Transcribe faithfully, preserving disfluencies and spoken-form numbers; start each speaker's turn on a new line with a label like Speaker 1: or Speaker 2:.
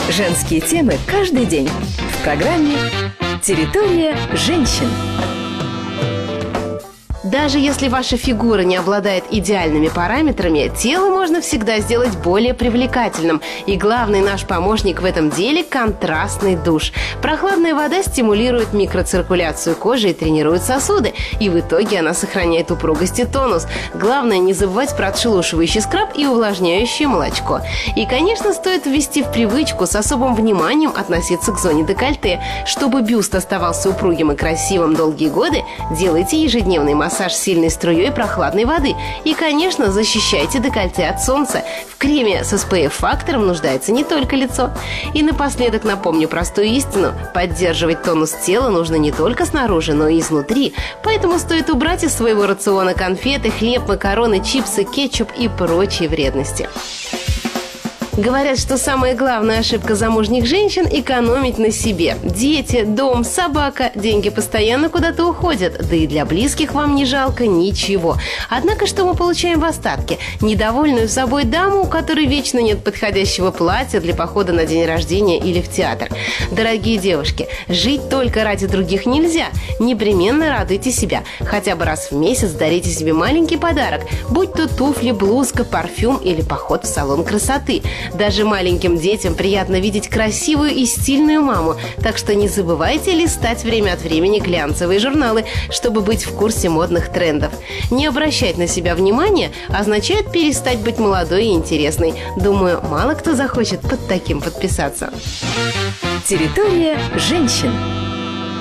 Speaker 1: Женские темы каждый день в программе «Территория женщин».
Speaker 2: Даже если ваша фигура не обладает идеальными параметрами, тело можно всегда сделать более привлекательным. И главный наш помощник в этом деле – контрастный душ. Прохладная вода стимулирует микроциркуляцию кожи и тренирует сосуды. И в итоге она сохраняет упругость и тонус. Главное не забывать про отшелушивающий скраб и увлажняющее молочко. И, конечно, стоит ввести в привычку с особым вниманием относиться к зоне декольте. Чтобы бюст оставался упругим и красивым долгие годы, делайте ежедневный массаж Массаж сильной струей прохладной воды. И, конечно, защищайте декольте от солнца. В креме с эс пэ эф-фактором нуждается не только лицо. И напоследок напомню простую истину. Поддерживать тонус тела нужно не только снаружи, но и изнутри. Поэтому стоит убрать из своего рациона конфеты, хлеб, макароны, чипсы, кетчуп и прочие вредности. Говорят, что самая главная ошибка замужних женщин – экономить на себе. Дети, дом, собака, деньги постоянно куда-то уходят. Да и для близких вам не жалко ничего. Однако, что мы получаем в остатке? Недовольную собой даму, у которой вечно нет подходящего платья для похода на день рождения или в театр. Дорогие девушки, жить только ради других нельзя. Непременно радуйте себя. Хотя бы раз в месяц дарите себе маленький подарок. Будь то туфли, блузка, парфюм или поход в салон красоты. Даже маленьким детям приятно видеть красивую и стильную маму, так что не забывайте листать время от времени глянцевые журналы, чтобы быть в курсе модных трендов. Не обращать на себя внимания означает перестать быть молодой и интересной. Думаю, мало кто захочет под таким подписаться.
Speaker 1: Территория женщин.